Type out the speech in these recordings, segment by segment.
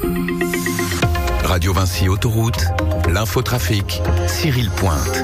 Radio Vinci Autoroute, l'infotrafic, Cyril Pointe.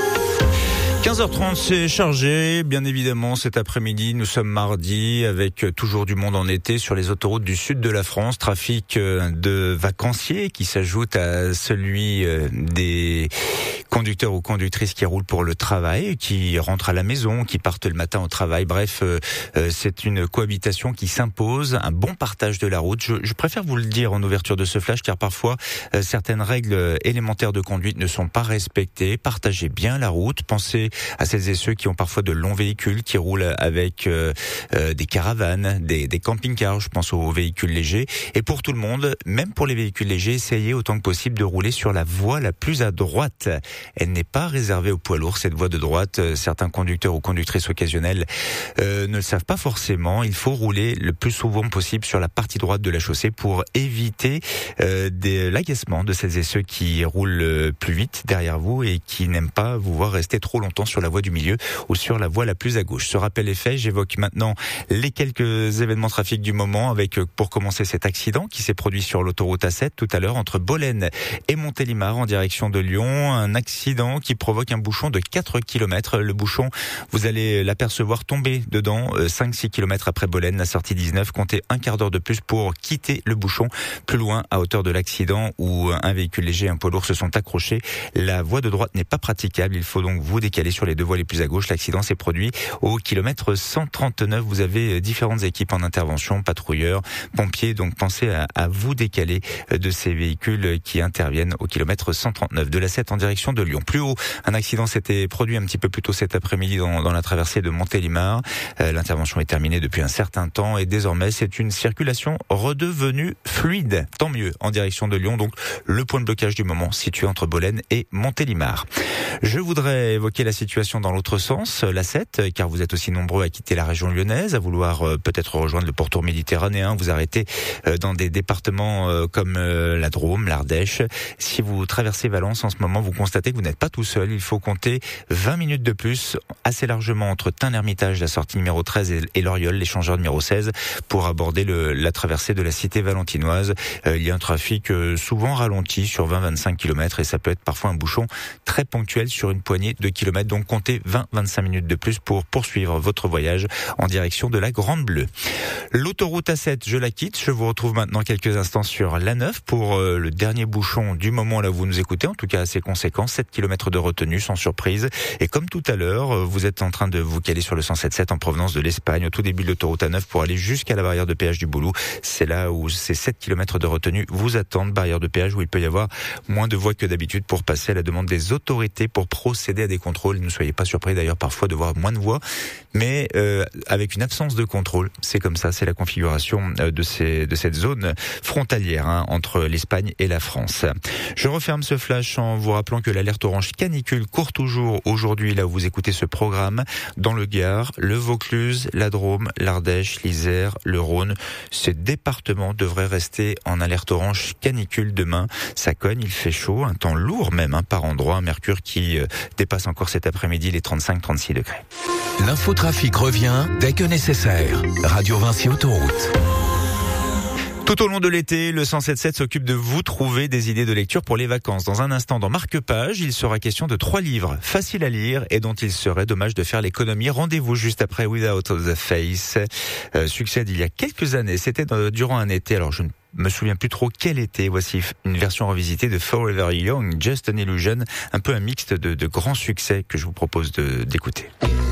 15h30, c'est chargé, bien évidemment, cet après-midi. Nous sommes mardi avec toujours du monde en été sur les autoroutes du sud de la France. Trafic de vacanciers qui s'ajoute à celui des conducteurs ou conductrices qui roulent pour le travail, qui rentrent à la maison, qui partent le matin au travail. Bref, c'est une cohabitation qui s'impose, un bon partage de la route. Je préfère vous le dire en ouverture de ce flash, car parfois, certaines règles élémentaires de conduite ne sont pas respectées. Partagez bien la route, pensez à celles et ceux qui ont parfois de longs véhicules, qui roulent avec des caravanes, des camping-cars, je pense aux véhicules légers. Et pour tout le monde, même pour les véhicules légers, essayez autant que possible de rouler sur la voie la plus à droite. Elle n'est pas réservée aux poids lourds, cette voie de droite. Certains conducteurs ou conductrices occasionnelles ne le savent pas forcément. Il faut rouler le plus souvent possible sur la partie droite de la chaussée pour éviter l'agacement de celles et ceux qui roulent plus vite derrière vous et qui n'aiment pas vous voir rester trop longtemps sur la voie du milieu ou sur la voie la plus à gauche. Ce rappel est fait, j'évoque maintenant les quelques événements trafic du moment avec, pour commencer, cet accident qui s'est produit sur l'autoroute A7 tout à l'heure entre Bolène et Montélimar en direction de Lyon. Un accident qui provoque un bouchon de 4 km. Le bouchon, vous allez l'apercevoir tomber dedans 5-6 km après Bolène, la sortie 19. Comptez un quart d'heure de plus pour quitter le bouchon. Plus loin, à hauteur de l'accident où un véhicule léger et un poids lourd se sont accrochés, la voie de droite n'est pas praticable. Il faut donc vous décaler sur les deux voies les plus à gauche. L'accident s'est produit au kilomètre 139. Vous avez différentes équipes en intervention, patrouilleurs, pompiers, donc pensez à vous décaler de ces véhicules qui interviennent au kilomètre 139 de la 7 en direction de Lyon. Plus haut, un accident s'était produit un petit peu plus tôt cet après-midi dans la traversée de Montélimar. L'intervention est terminée depuis un certain temps et désormais c'est une circulation redevenue fluide. Tant mieux en direction de Lyon, donc le point de blocage du moment situé entre Bolène et Montélimar. Je voudrais évoquer la situation dans l'autre sens, la 7, car vous êtes aussi nombreux à quitter la région lyonnaise, à vouloir peut-être rejoindre le pourtour méditerranéen, vous arrêtez dans des départements comme la Drôme, l'Ardèche. Si vous traversez Valence en ce moment, vous constatez que vous n'êtes pas tout seul, il faut compter 20 minutes de plus, assez largement entre Tain-l'Hermitage, la sortie numéro 13 et l'Oriol, l'échangeur numéro 16, pour aborder la traversée de la cité valentinoise. Il y a un trafic souvent ralenti sur 20-25 km et ça peut être parfois un bouchon très ponctuel sur une poignée de kilomètres. Donc comptez 20-25 minutes de plus pour poursuivre votre voyage en direction de la Grande Bleue. L'autoroute A7, je la quitte. Je vous retrouve maintenant quelques instants sur l'A9 pour le dernier bouchon du moment là où vous nous écoutez, en tout cas assez conséquent, 7 km de retenue sans surprise. Et comme tout à l'heure, vous êtes en train de vous caler sur le 107.7 en provenance de l'Espagne au tout début de l'autoroute A9 pour aller jusqu'à la barrière de péage du Boulou. C'est là où ces 7 km de retenue vous attendent, barrière de péage où il peut y avoir moins de voies que d'habitude pour passer à la demande des autorités pour procéder à des contrôles. Ne soyez pas surpris d'ailleurs parfois de voir moins de voies, mais avec une absence de contrôle. C'est comme ça, c'est la configuration de cette zone frontalière entre l'Espagne et la France. Je referme ce flash en vous rappelant que l'alerte orange canicule court toujours aujourd'hui là où vous écoutez ce programme, dans le Gard, le Vaucluse, la Drôme, l'Ardèche, l'Isère, le Rhône. Ces départements devraient rester en alerte orange canicule demain. Ça cogne, il fait chaud, un temps lourd même par endroit, un mercure qui dépasse encore cet après-midi les 35-36 degrés. L'infotrafic revient dès que nécessaire. Radio Vinci Autoroute. Tout au long de l'été, le 107.7 s'occupe de vous trouver des idées de lecture pour les vacances. Dans un instant, dans Marque-Page, il sera question de 3 livres faciles à lire et dont il serait dommage de faire l'économie. Rendez-vous juste après Without the Face. Succès d'il y a quelques années. C'était durant un été. Alors, je ne me souviens plus trop quel été. Voici une version revisitée de Forever Young, Just an Illusion. Un peu un mixte de grands succès que je vous propose d'écouter.